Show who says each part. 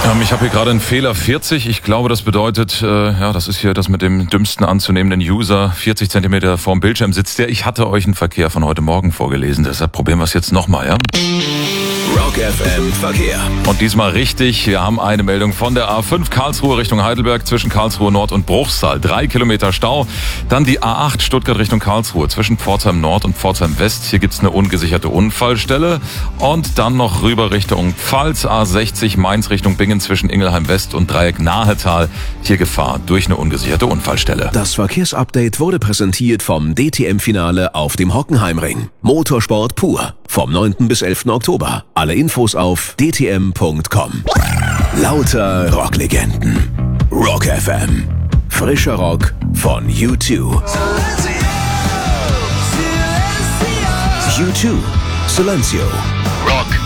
Speaker 1: Ich habe hier gerade einen Fehler 40. Ich glaube, das bedeutet, das ist hier das mit dem dümmsten anzunehmenden User. 40 Zentimeter vorm Bildschirm sitzt der. Ich hatte euch einen Verkehr von heute Morgen vorgelesen. Deshalb probieren wir es jetzt nochmal, ja?
Speaker 2: Rock FM Verkehr.
Speaker 1: Und diesmal richtig. Wir haben eine Meldung von der A5 Karlsruhe Richtung Heidelberg zwischen Karlsruhe Nord und Bruchsal. 3 Kilometer Stau. Dann die A8 Stuttgart Richtung Karlsruhe zwischen Pforzheim Nord und Pforzheim West. Hier gibt's eine ungesicherte Unfallstelle. Und dann noch rüber Richtung Pfalz. A60 Mainz Richtung Bingen zwischen Ingelheim West und Dreieck Nahetal. Hier Gefahr durch eine ungesicherte Unfallstelle.
Speaker 2: Das Verkehrsupdate wurde präsentiert vom DTM-Finale auf dem Hockenheimring. Motorsport pur. Vom 9. bis 11. Oktober. Alle Infos auf dtm.com. Lauter Rocklegenden. Rock FM. Frischer Rock von U2. U2. Silencio.